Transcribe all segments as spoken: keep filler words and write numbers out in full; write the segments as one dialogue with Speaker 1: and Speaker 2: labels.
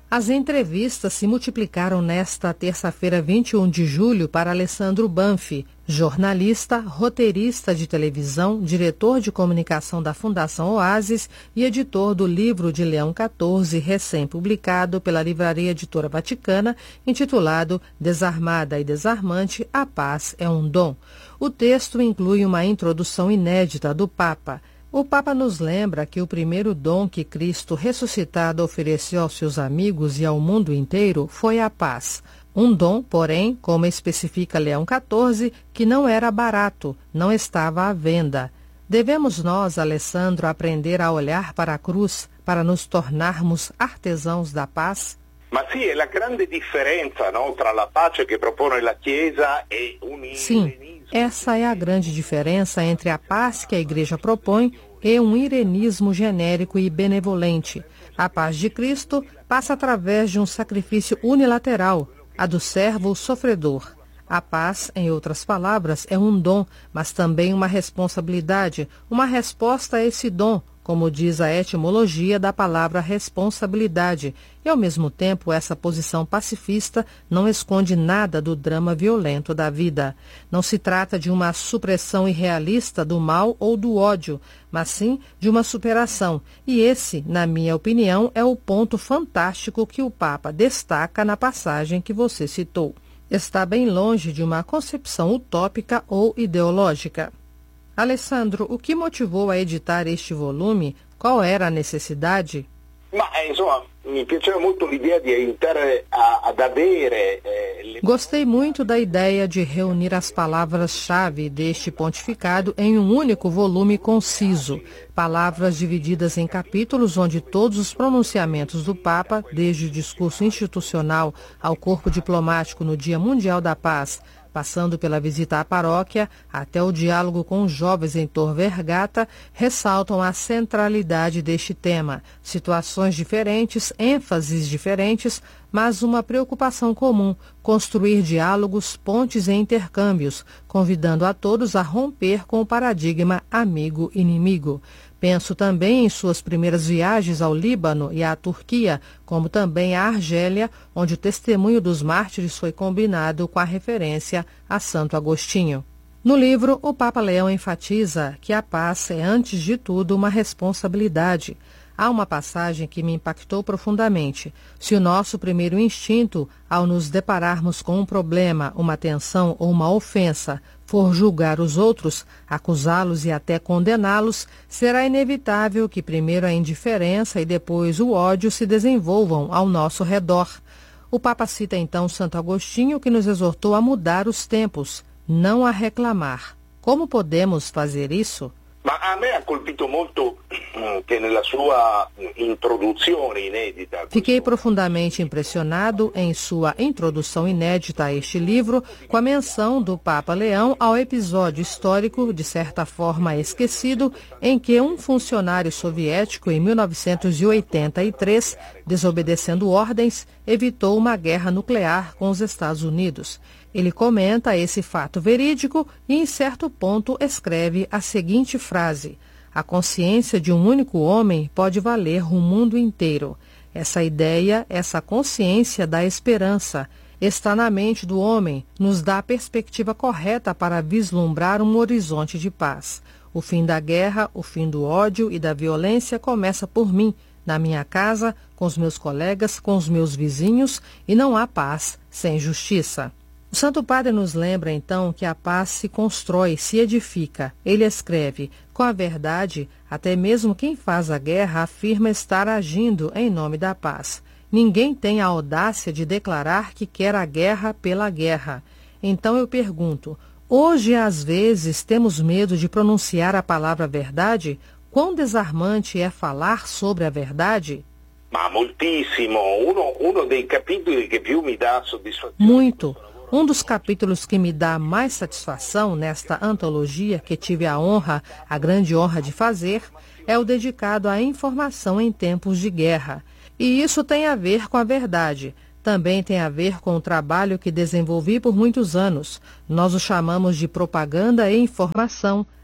Speaker 1: As entrevistas se multiplicaram nesta terça-feira, vinte e um de julho, para Alessandro Banfi, jornalista, roteirista de televisão, diretor de comunicação da Fundação Oasis e editor do livro de Leão quatorze, recém-publicado pela Livraria Editora Vaticana, intitulado Desarmada e Desarmante, a Paz é um Dom. O texto inclui uma introdução inédita do Papa. O Papa nos lembra que o primeiro dom que Cristo ressuscitado ofereceu aos seus amigos e ao mundo inteiro foi a paz. Um dom, porém, como especifica Leão quatorze, que não era barato, não estava à venda. Devemos nós, Alessandro, aprender a olhar para a cruz para nos tornarmos artesãos da paz?
Speaker 2: Ma sì, è la grande differenza, no, tra la pace che propone la Chiesa e un
Speaker 1: Sim, essa é a grande diferença entre a paz que a Igreja propõe e um irenismo genérico e benevolente. A paz de Cristo passa através de um sacrifício unilateral, a do servo sofredor. A paz, em outras palavras, é um dom, mas também uma responsabilidade, uma resposta a esse dom, como diz a etimologia da palavra responsabilidade, e ao mesmo tempo essa posição pacifista não esconde nada do drama violento da vida. Não se trata de uma supressão irrealista do mal ou do ódio, mas sim de uma superação, e esse, na minha opinião, é o ponto fantástico que o Papa destaca na passagem que você citou. Está bem longe de uma concepção utópica ou ideológica. Alessandro, o que motivou a editar este volume? Qual era a necessidade?
Speaker 2: Ma insomma, mi piaceva molto l'idea di aiutare a, ad avere eh, le...
Speaker 1: Gostei muito da ideia de reunir as palavras-chave deste pontificado em um único volume conciso, palavras divididas em capítulos onde todos os pronunciamentos do Papa, desde o discurso institucional ao corpo diplomático no Dia Mundial da Paz, passando pela visita à paróquia, até o diálogo com os jovens em Tor Vergata, ressaltam a centralidade deste tema, situações diferentes, ênfases diferentes, mas uma preocupação comum, construir diálogos, pontes e intercâmbios, convidando a todos a romper com o paradigma amigo-inimigo. Penso também em suas primeiras viagens ao Líbano e à Turquia, como também à Argélia, onde o testemunho dos mártires foi combinado com a referência a Santo Agostinho. No livro, o Papa Leão enfatiza que a paz é, antes de tudo, uma responsabilidade. Há uma passagem que me impactou profundamente. Se o nosso primeiro instinto, ao nos depararmos com um problema, uma tensão ou uma ofensa, for julgar os outros, acusá-los e até condená-los, será inevitável que primeiro a indiferença e depois o ódio se desenvolvam ao nosso redor. O Papa cita então Santo Agostinho, que nos exortou a mudar os tempos, não a reclamar. Como podemos fazer isso?
Speaker 2: Ma a me ha colpito molto che nella sua introduzione inedita.
Speaker 1: Fiquei profundamente impressionado em sua introdução inédita a este livro, com a menção do Papa Leão ao episódio histórico, de certa forma esquecido, em que um funcionário soviético, em mil novecentos e oitenta e três, desobedecendo ordens, evitou uma guerra nuclear com os Estados Unidos. Ele comenta esse fato verídico e, em certo ponto, escreve a seguinte frase: a consciência de um único homem pode valer o mundo inteiro. Essa ideia, essa consciência da esperança, está na mente do homem, nos dá a perspectiva correta para vislumbrar um horizonte de paz. O fim da guerra, o fim do ódio e da violência começa por mim, na minha casa, com os meus colegas, com os meus vizinhos, e não há paz sem justiça. O Santo Padre nos lembra, então, que a paz se constrói, se edifica. Ele escreve: com a verdade, até mesmo quem faz a guerra afirma estar agindo em nome da paz. Ninguém tem a audácia de declarar que quer a guerra pela guerra. Então eu pergunto, hoje às vezes temos medo de pronunciar a palavra verdade? Quão desarmante é falar sobre a verdade?
Speaker 2: Ma moltissimo. Uno, uno dei capitoli che più mi dà soddisfazione.
Speaker 1: Muito. Um dos capítulos que me dá mais satisfação nesta antologia, que tive a honra, a grande honra de fazer, é o dedicado à informação em tempos de guerra. E isso tem a ver com a verdade. Também tem a ver com o trabalho que desenvolvi por muitos anos. Nós o chamamos de propaganda e informação,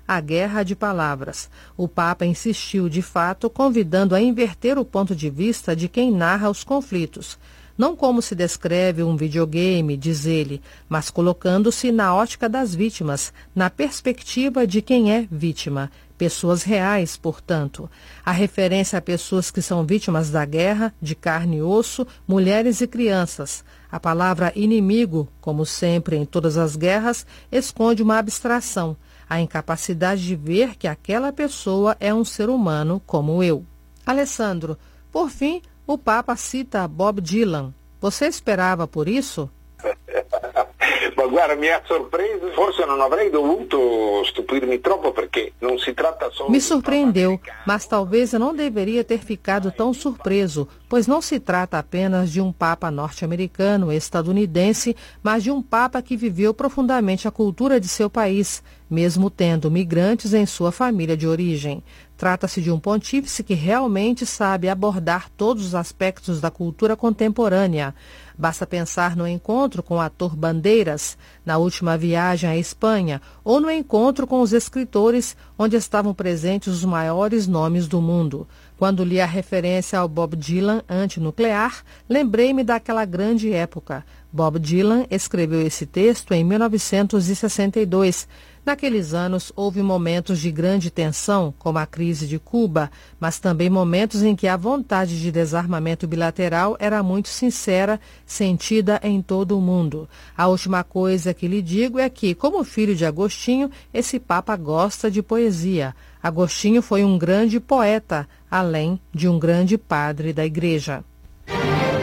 Speaker 1: a guerra de palavras. O Papa insistiu, de fato, convidando a inverter o ponto de vista de quem narra os conflitos. Não como se descreve um videogame, diz ele, mas colocando-se na ótica das vítimas, na perspectiva de quem é vítima. Pessoas reais, portanto. A referência a pessoas que são vítimas da guerra, de carne e osso, mulheres e crianças. A palavra inimigo, como sempre em todas as guerras, esconde uma abstração, a incapacidade de ver que aquela pessoa é um ser humano como eu. Alessandro, por fim, o Papa cita Bob Dylan. Você esperava por isso?
Speaker 2: Ma guarda, mi ha sorpreso, forse non avrei dovuto stupirmi troppo perché non si tratta solo.
Speaker 1: Me surpreendeu, mas talvez eu não deveria ter ficado tão surpreso, pois não se trata apenas de um Papa norte-americano, estadunidense, mas de um Papa que viveu profundamente a cultura de seu país, mesmo tendo migrantes em sua família de origem. Trata-se de um pontífice que realmente sabe abordar todos os aspectos da cultura contemporânea. Basta pensar no encontro com o ator Bandeiras, na última viagem à Espanha, ou no encontro com os escritores, onde estavam presentes os maiores nomes do mundo. Quando li a referência ao Bob Dylan antinuclear, lembrei-me daquela grande época. Bob Dylan escreveu esse texto em mil novecentos e sessenta e dois. Naqueles anos, houve momentos de grande tensão, como a crise de Cuba, mas também momentos em que a vontade de desarmamento bilateral era muito sincera, sentida em todo o mundo. A última coisa que lhe digo é que, como filho de Agostinho, esse Papa gosta de poesia. Agostinho foi um grande poeta, além de um grande padre da Igreja.